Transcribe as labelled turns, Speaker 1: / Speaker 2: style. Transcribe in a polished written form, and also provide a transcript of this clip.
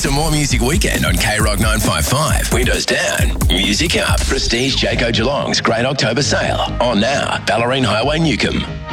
Speaker 1: to More Music Weekend on K-Rock 955. Windows down, music up. Prestige Jayco Geelong's Great October Sale. On now, Ballerine Highway, Newcomb.